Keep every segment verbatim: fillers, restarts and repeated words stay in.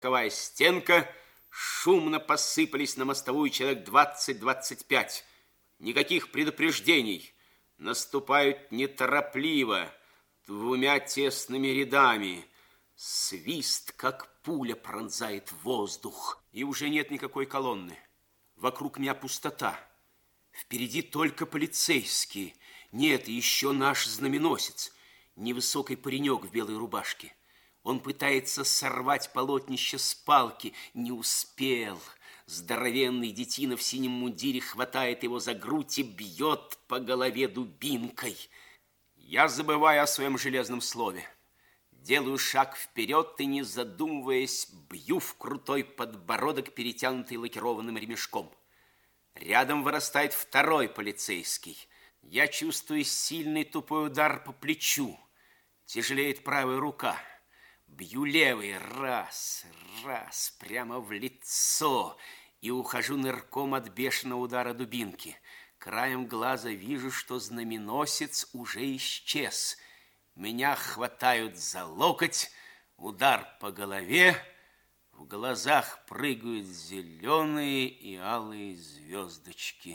Боковая стенка, шумно посыпались на мостовую человек двадцать-двадцать пять. Никаких предупреждений. Наступают неторопливо, двумя тесными рядами. Свист, как пуля, пронзает воздух. И уже нет никакой колонны. Вокруг меня пустота. Впереди только полицейские. Нет, еще наш знаменосец. Невысокий паренек в белой рубашке. Он пытается сорвать полотнище с палки. Не успел. Здоровенный детина в синем мундире хватает его за грудь и бьет по голове дубинкой. Я забываю о своем железном слове. Делаю шаг вперед и, не задумываясь, бью в крутой подбородок, перетянутый лакированным ремешком. Рядом вырастает второй полицейский. Я чувствую сильный тупой удар по плечу. Тяжелеет правая рука. Бью левый раз, раз, прямо в лицо и ухожу нырком от бешеного удара дубинки. Краем глаза вижу, что знаменосец уже исчез. Меня хватают за локоть, удар по голове, в глазах прыгают зеленые и алые звездочки.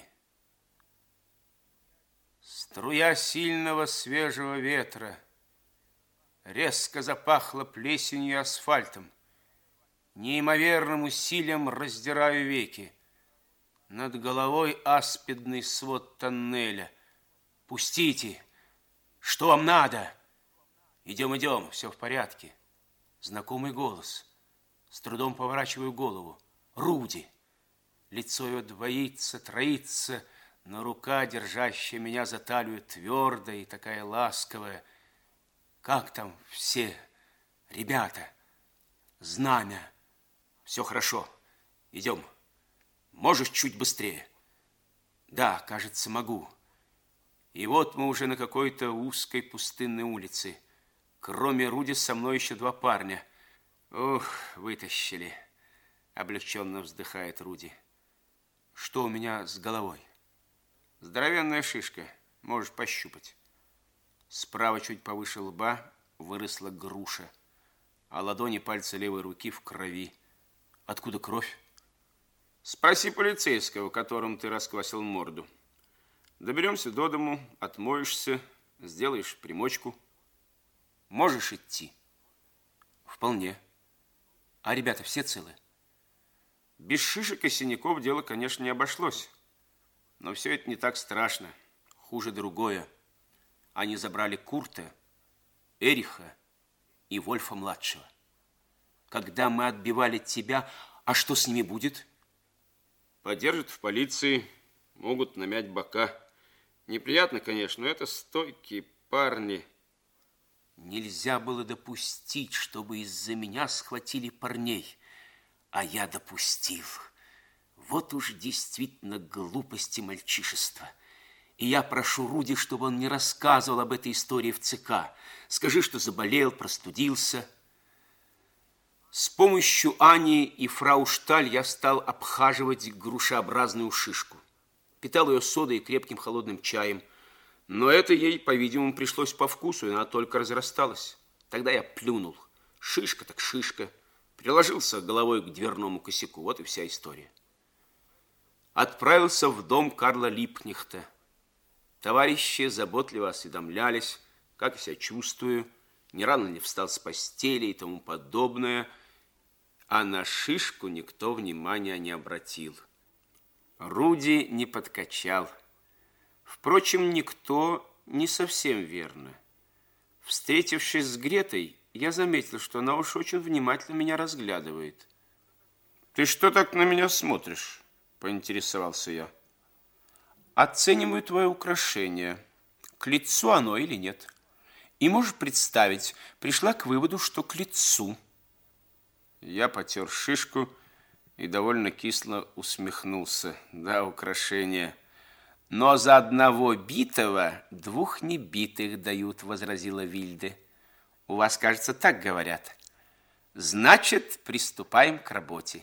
Струя сильного свежего ветра резко запахло плесенью и асфальтом. Неимоверным усилием раздираю веки. Над головой аспидный свод тоннеля. Пустите! Что вам надо? Идем, идем, все в порядке. Знакомый голос. С трудом поворачиваю голову. Руди. Лицо ее двоится, троится, но рука, держащая меня за талию, твердая и такая ласковая. Как там все ребята? Знамя. Все хорошо. Идем. Можешь чуть быстрее? Да, кажется, могу. И вот мы уже на какой-то узкой пустынной улице. Кроме Руди со мной еще два парня. Ух, вытащили. Облегченно вздыхает Руди. Что у меня с головой? Здоровенная шишка. Можешь пощупать. Справа, чуть повыше лба, выросла груша, а ладони пальца левой руки в крови. Откуда кровь? Спроси полицейского, которому ты расквасил морду. Доберемся до дому, отмоешься, сделаешь примочку. Можешь идти? Вполне. А ребята все целы? Без шишек и синяков дело, конечно, не обошлось. Но все это не так страшно. Хуже другое. Они забрали Курта, Эриха и Вольфа-младшего. Когда мы отбивали тебя, а что с ними будет? Подержат в полиции, могут намять бока. Неприятно, конечно, но это стойкие парни. Нельзя было допустить, чтобы из-за меня схватили парней. А я допустил. Вот уж действительно глупость и мальчишество. И я прошу Руди, чтобы он не рассказывал об этой истории в ЦК. Скажи, что заболел, простудился. С помощью Ани и фрау Шталь я стал обхаживать грушеобразную шишку. Питал ее содой и крепким холодным чаем. Но это ей, по-видимому, пришлось по вкусу, и она только разрасталась. Тогда я плюнул. Шишка так шишка. Приложился головой к дверному косяку. Вот и вся история. Отправился в дом Карла Липкнехта. Товарищи заботливо осведомлялись, как я себя чувствую, не рано ли встал с постели и тому подобное, а на шишку никто внимания не обратил. Руди не подкачал. Впрочем, никто не совсем верно. Встретившись с Гретой, я заметил, что она уж очень внимательно меня разглядывает. «Ты что так на меня смотришь?» – поинтересовался я. Оцениваю твое украшение, к лицу оно или нет. И можешь представить, пришла к выводу, что к лицу. Я потер шишку и довольно кисло усмехнулся. Да, украшение. Но за одного битого двух небитых дают, возразила Вильде. У вас, кажется, так говорят. Значит, приступаем к работе.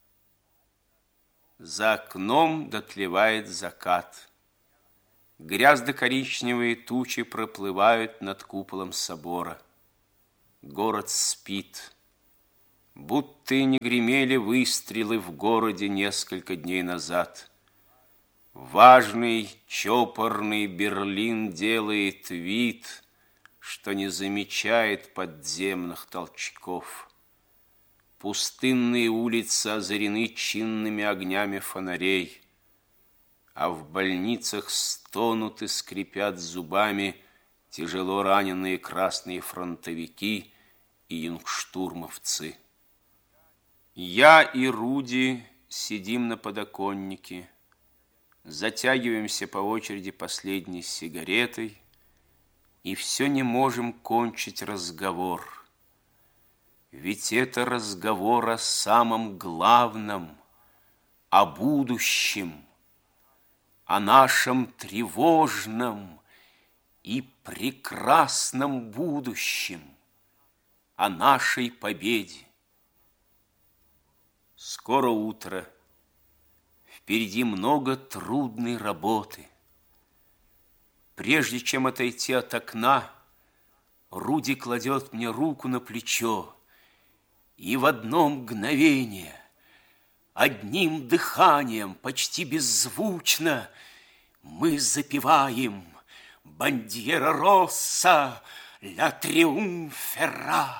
За окном дотлевает закат. Грязно-коричневые тучи проплывают над куполом собора. Город спит. будто и не гремели выстрелы в городе несколько дней назад. Важный, чопорный Берлин делает вид, что не замечает подземных толчков. Пустынные улицы озарены чинными огнями фонарей, а в больницах стонут и скрипят зубами тяжело раненые красные фронтовики и юнгштурмовцы. Я и Руди сидим на подоконнике, затягиваемся по очереди последней сигаретой и все не можем кончить разговор. Ведь это разговор о самом главном, о будущем, о нашем тревожном и прекрасном будущем, о нашей победе. Скоро утро, впереди много трудной работы. Прежде чем отойти от окна, Руди кладет мне руку на плечо, и в одно мгновение, одним дыханием, почти беззвучно, мы запеваем «Бандьера Росса, ля триумфера».